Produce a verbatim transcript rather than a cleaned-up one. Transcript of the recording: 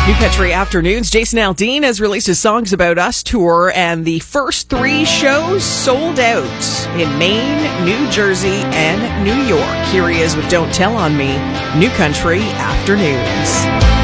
New Country Afternoons. Jason Aldean has released his Songs About Us tour, and the first three shows sold out in Maine, New Jersey, and New York. Here he is with Don't Tell on Me, New Country Afternoons.